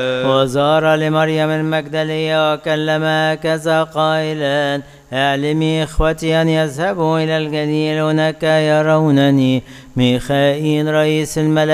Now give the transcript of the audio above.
وزار لمريم المجدلية وكلمها كذا قائلا: اعلمي إخوتي أن يذهبوا إلى الجليل، هناك يرونني. ميخائيل رئيس الملائكة